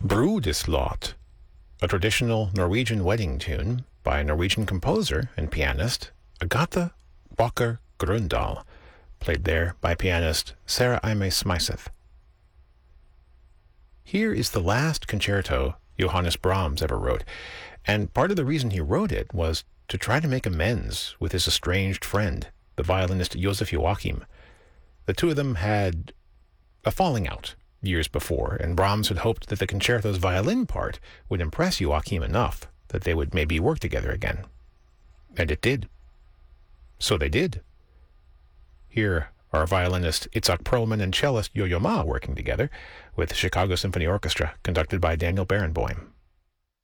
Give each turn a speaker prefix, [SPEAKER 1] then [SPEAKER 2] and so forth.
[SPEAKER 1] Brudeslot, a traditional Norwegian wedding tune by Norwegian composer and pianist Agatha Walker Grundal, played there by pianist Sarah Ime Smythe. Here is the last concerto Johannes Brahms ever wrote, and part of the reason he wrote it was to try to make amends with his estranged friend, the violinist Joseph Joachim. The two of them had a falling out years before, and Brahms had hoped that the concerto's violin part would impress Joachim enough that they would maybe work together again. And it did. So they did. Here are violinist Itzhak Perlman and cellist Yo-Yo Ma working together with the Chicago Symphony Orchestra, conducted by Daniel Barenboim.